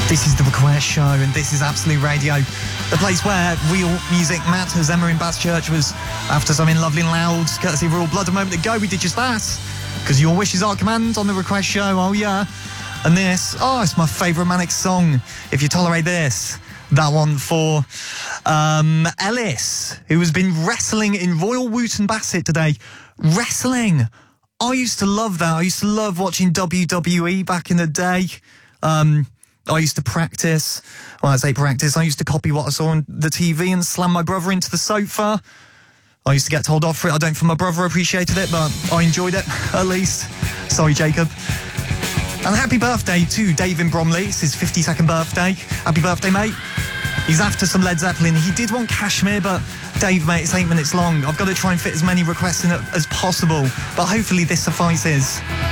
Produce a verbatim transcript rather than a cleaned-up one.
This is The Request Show, and this is Absolute Radio, the place where real music matters. Emma in Baschurch was after something lovely and loud, courtesy of Royal Blood a moment ago. We did just that, because your wishes are command on The Request Show, oh yeah. And this, oh, it's my favourite Manic song, If You Tolerate This. That one for um, Ellis, who has been wrestling in Royal Wootton Bassett today. Wrestling! I used to love that. I used to love watching W W E back in the day. Um... I used to practice. Well, I say practice, I used to copy what I saw on the T V and slam my brother into the sofa. I used to get told off for it. I don't think my brother appreciated it, but I enjoyed it, at least. Sorry, Jacob. And happy birthday to Dave in Bromley. It's his fifty-second birthday. Happy birthday, mate. He's after some Led Zeppelin. He did want Kashmir, but Dave, mate, it's eight minutes long. I've got to try and fit as many requests in it as possible, but hopefully this suffices.